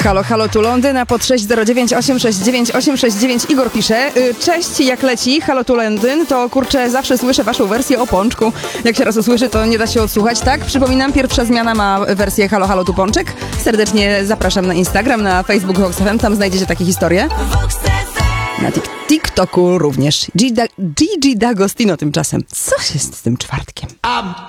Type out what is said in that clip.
Halo, halo, tu Londyn, a pod 609 869 869 Igor pisze. Cześć, jak leci? Halo, tu Londyn, to kurczę, zawsze słyszę waszą wersję o pączku. Jak się raz usłyszy, to nie da się odsłuchać, tak? Przypominam, pierwsza zmiana ma wersję Halo, halo, tu pączek. Serdecznie zapraszam na Instagram, na Facebook Vox FM, tam znajdziecie takie historie. Na TikToku również. Gigi D'Agostino tymczasem. Co się z tym czwartkiem?